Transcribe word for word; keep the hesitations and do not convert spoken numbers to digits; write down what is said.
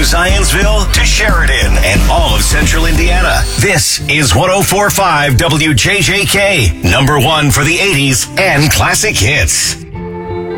Zionsville to Sheridan and all of Central Indiana. This is one oh four point five W J J K, number one for the eighties and classic hits.